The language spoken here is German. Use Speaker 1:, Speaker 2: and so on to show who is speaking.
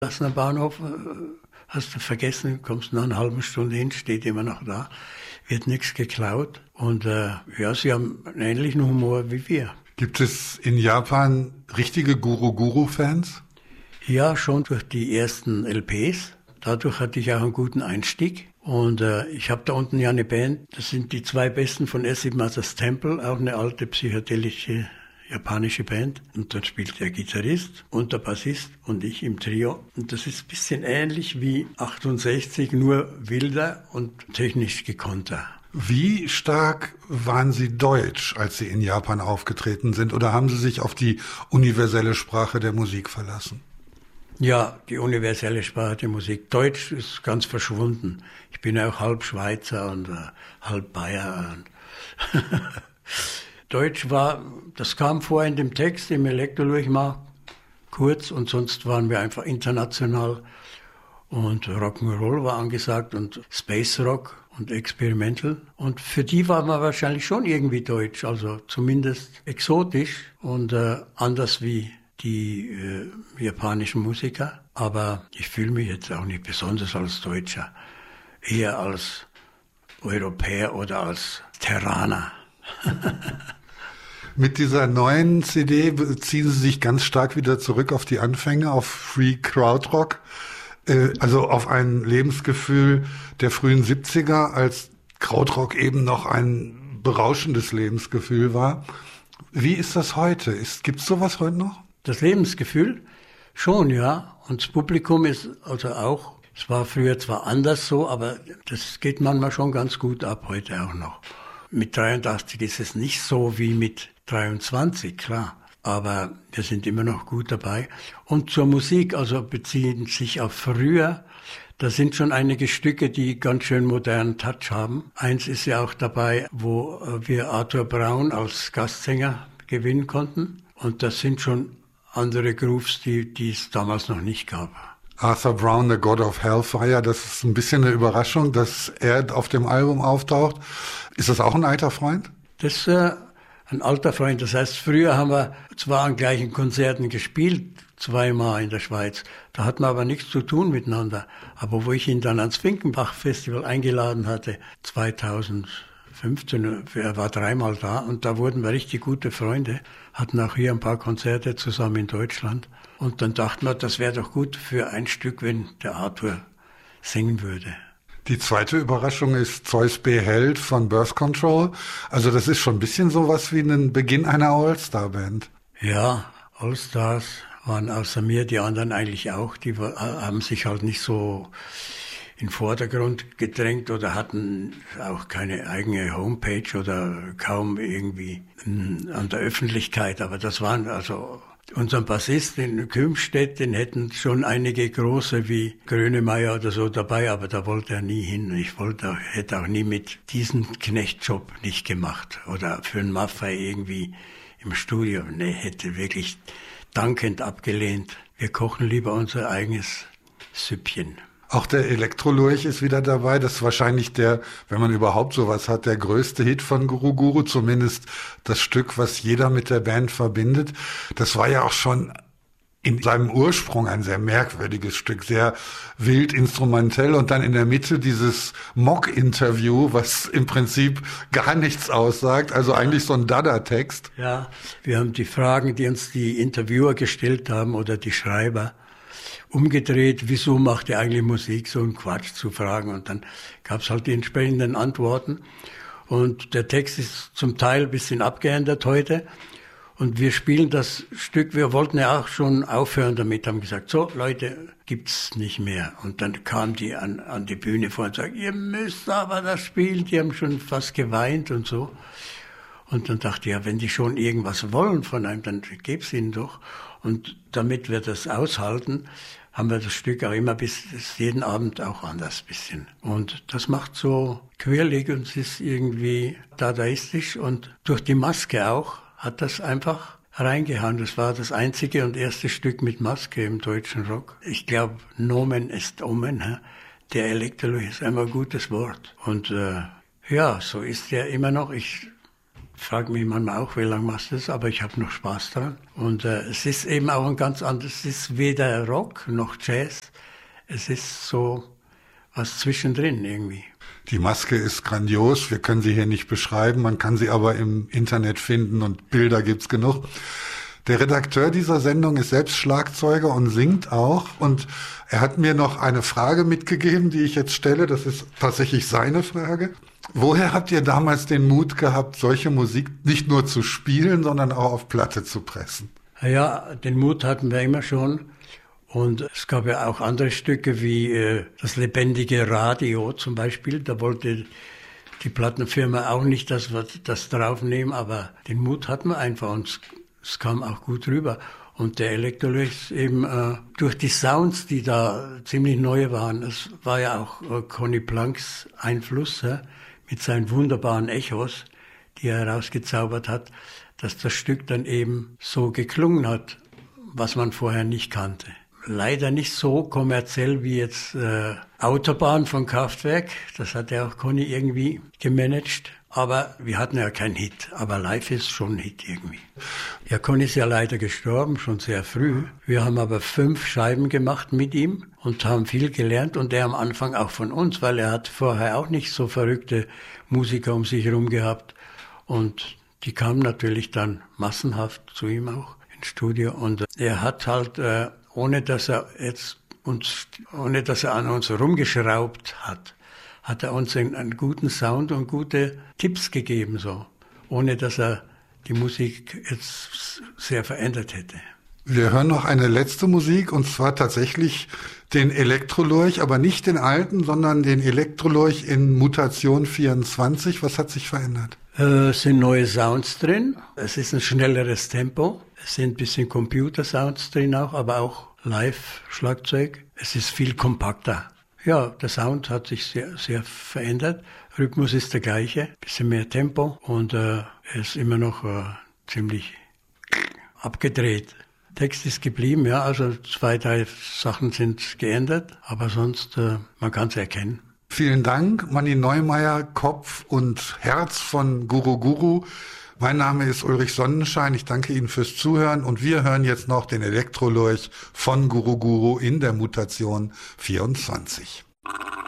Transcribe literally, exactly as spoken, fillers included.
Speaker 1: Lassener Bahnhof, äh, hast du vergessen, kommst nach einer halben Stunde hin, steht immer noch da, wird nichts geklaut. Und äh, ja, sie haben einen ähnlichen Humor wie wir.
Speaker 2: Gibt es in Japan richtige Guru-Guru-Fans?
Speaker 1: Ja, schon durch die ersten L Ps. Dadurch hatte ich auch einen guten Einstieg. Und äh, ich habe da unten ja eine Band, das sind die zwei besten von Acid Mother's Temple, auch eine alte psychedelische japanische Band. Und dort spielt der Gitarrist und der Bassist und ich im Trio. Und das ist ein bisschen ähnlich wie achtundsechzig, nur wilder und technisch gekonnter.
Speaker 2: Wie stark waren Sie deutsch, als Sie in Japan aufgetreten sind? Oder haben Sie sich auf die universelle Sprache der Musik verlassen?
Speaker 1: Ja, die universelle Sprache der Musik. Deutsch ist ganz verschwunden. Ich bin ja auch halb Schweizer und äh, halb Bayer. Und Deutsch war, das kam vor in dem Text, im Elektrolurch mal kurz, und sonst waren wir einfach international. Und Rock'n'Roll war angesagt und Space Rock und Experimental. Und für die war man wahrscheinlich schon irgendwie deutsch, also zumindest exotisch und äh, anders wie die äh, japanischen Musiker. Aber ich fühle mich jetzt auch nicht besonders als Deutscher, eher als Europäer oder als Terraner.
Speaker 2: Mit dieser neuen C D ziehen Sie sich ganz stark wieder zurück auf die Anfänge, auf Free Krautrock, äh, also auf ein Lebensgefühl der frühen siebziger, als Krautrock eben noch ein berauschendes Lebensgefühl war. Wie ist das heute? Gibt es sowas heute noch?
Speaker 1: Das Lebensgefühl? Schon, ja. Und das Publikum ist also auch, es war früher zwar anders so, aber das geht manchmal schon ganz gut ab, heute auch noch. Mit dreiundachtzig ist es nicht so wie mit dreiundzwanzig, klar. Aber wir sind immer noch gut dabei. Und zur Musik, also beziehen sich auf früher, da sind schon einige Stücke, die ganz schön modernen Touch haben. Eins ist ja auch dabei, wo wir Arthur Brown als Gastsänger gewinnen konnten. Und das sind schon andere Grooves, die, die es damals noch nicht gab.
Speaker 2: Arthur Brown, The God of Hellfire, das ist ein bisschen eine Überraschung, dass er auf dem Album auftaucht. Ist das auch ein alter Freund?
Speaker 1: Das ist äh, ein alter Freund. Das heißt, früher haben wir zwar an gleichen Konzerten gespielt, zweimal in der Schweiz. Da hatten wir aber nichts zu tun miteinander. Aber wo ich ihn dann ans Finkenbach-Festival eingeladen hatte, zweitausendfünfzehn, er war dreimal da und da wurden wir richtig gute Freunde, hatten auch hier ein paar Konzerte zusammen in Deutschland. Und dann dachten wir, das wäre doch gut für ein Stück, wenn der Arthur singen würde.
Speaker 2: Die zweite Überraschung ist Zeus B. Held von Birth Control. Also das ist schon ein bisschen sowas wie ein Beginn einer All-Star-Band.
Speaker 1: Ja, All-Stars waren außer mir, die anderen eigentlich auch. Die haben sich halt nicht so in den Vordergrund gedrängt oder hatten auch keine eigene Homepage oder kaum irgendwie an der Öffentlichkeit. Aber das waren also unseren Bassist in Kümstedt, den hätten schon einige große wie Grönemeyer oder so dabei, aber da wollte er nie hin. Ich wollte, hätte auch nie mit diesem Knechtjob nicht gemacht oder für einen Maffei irgendwie im Studio. Nee, hätte wirklich dankend abgelehnt. Wir kochen lieber unser eigenes Süppchen.
Speaker 2: Auch der Elektrolurch ist wieder dabei. Das ist wahrscheinlich der, wenn man überhaupt sowas hat, der größte Hit von Guru Guru. Zumindest das Stück, was jeder mit der Band verbindet. Das war ja auch schon in seinem Ursprung ein sehr merkwürdiges Stück, sehr wild instrumentell. Und dann in der Mitte dieses Mock-Interview, was im Prinzip gar nichts aussagt. Also eigentlich so ein Dada-Text.
Speaker 1: Ja, wir haben die Fragen, die uns die Interviewer gestellt haben oder die Schreiber, umgedreht, wieso macht ihr eigentlich Musik, so ein Quatsch zu fragen. Und dann gab es halt die entsprechenden Antworten. Und der Text ist zum Teil ein bisschen abgeändert heute. Und wir spielen das Stück, wir wollten ja auch schon aufhören damit, haben gesagt, so Leute, gibt's nicht mehr. Und dann kamen die an, an die Bühne vor und sagten, ihr müsst aber das spielen. Die haben schon fast geweint und so. Und dann dachte ich, ja, wenn die schon irgendwas wollen von einem, dann geb's ihnen doch. Und damit wir das aushalten, haben wir das Stück auch immer bis jeden Abend auch anders bisschen. Und das macht so quirlig und es ist irgendwie dadaistisch und durch die Maske auch hat das einfach reingehauen. Das war das einzige und erste Stück mit Maske im deutschen Rock. Ich glaube, Nomen est Omen. Der Elektrolurch ist einfach ein gutes Wort. Und äh, ja, so ist er immer noch. Ich frage mich manchmal auch, wie lange machst du das, aber ich habe noch Spaß dran. Und äh, es ist eben auch ein ganz anderes, es ist weder Rock noch Jazz, es ist so was zwischendrin irgendwie.
Speaker 2: Die Maske ist grandios, wir können sie hier nicht beschreiben, man kann sie aber im Internet finden und Bilder gibt's genug. Der Redakteur dieser Sendung ist selbst Schlagzeuger und singt auch. Und er hat mir noch eine Frage mitgegeben, die ich jetzt stelle. Das ist tatsächlich seine Frage. Woher habt ihr damals den Mut gehabt, solche Musik nicht nur zu spielen, sondern auch auf Platte zu pressen?
Speaker 1: Ja, den Mut hatten wir immer schon. Und es gab ja auch andere Stücke wie äh, das lebendige Radio zum Beispiel. Da wollte die Plattenfirma auch nicht, dass wir das draufnehmen. Aber den Mut hatten wir einfach und es kam auch gut rüber. Und der Elektrolux ist eben äh, durch die Sounds, die da ziemlich neu waren, es war ja auch äh, Conny Planks Einfluss ja, mit seinen wunderbaren Echos, die er herausgezaubert hat, dass das Stück dann eben so geklungen hat, was man vorher nicht kannte. Leider nicht so kommerziell wie jetzt äh, Autobahn von Kraftwerk, das hat ja auch Conny irgendwie gemanagt. Aber wir hatten ja keinen Hit, aber live ist schon ein Hit irgendwie. Ja, Conny ist ja leider gestorben, schon sehr früh. Wir haben aber fünf Scheiben gemacht mit ihm und haben viel gelernt und er am Anfang auch von uns, weil er hat vorher auch nicht so verrückte Musiker um sich herum gehabt. Und die kamen natürlich dann massenhaft zu ihm auch ins Studio und er hat halt, äh, ohne dass er jetzt uns, ohne dass er an uns rumgeschraubt hat, hat er uns einen, einen guten Sound und gute Tipps gegeben, so, ohne dass er die Musik jetzt sehr verändert hätte.
Speaker 2: Wir hören noch eine letzte Musik, und zwar tatsächlich den Elektrolurch, aber nicht den alten, sondern den Elektrolurch in Mutation vierundzwanzig. Was hat sich verändert?
Speaker 1: Äh, es sind neue Sounds drin, es ist ein schnelleres Tempo, es sind ein bisschen Computersounds drin auch, aber auch Live-Schlagzeug. Es ist viel kompakter. Ja, der Sound hat sich sehr, sehr verändert. Rhythmus ist der gleiche, bisschen mehr Tempo und äh, er ist immer noch äh, ziemlich abgedreht. Text ist geblieben, ja, also zwei, drei Sachen sind geändert, aber sonst, äh, man kann es erkennen.
Speaker 2: Vielen Dank, Manni Neumeier, Kopf und Herz von Guru Guru. Mein Name ist Ulrich Sonnenschein, ich danke Ihnen fürs Zuhören und wir hören jetzt noch den Elektrolurch von Guru Guru in der Mutation vierundzwanzig.